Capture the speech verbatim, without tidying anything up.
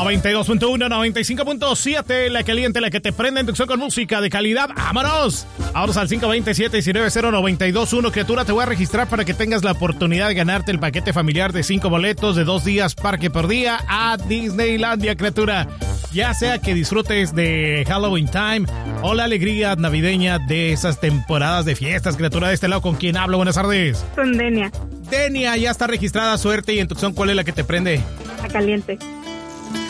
noventa y dos punto uno, noventa y cinco punto siete, la caliente, la que te prende en Tucson con música de calidad. ¡Vámonos! Vámonos al cinco dos siete, diecinueve cero, noventa y dos uno. Criatura, te voy a registrar para que tengas la oportunidad de ganarte el paquete familiar de cinco boletos de dos días parque por día a Disneylandia, criatura. Ya sea que disfrutes de Halloween Time o la alegría navideña de esas temporadas de fiestas, criatura. De este lado, ¿con quién hablo? Buenas tardes. Con Denia. Denia, ya está registrada, suerte. Y en Tucson, ¿cuál es la que te prende? La caliente.